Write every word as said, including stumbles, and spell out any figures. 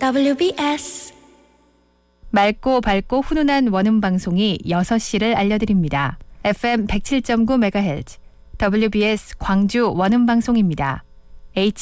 더블유비에스 맑고 밝고 훈훈한 원음 방송이 여섯 시를 알려드립니다. 에프엠 백칠 점 구 메가헤르츠 더블유비에스 광주 원음 방송입니다.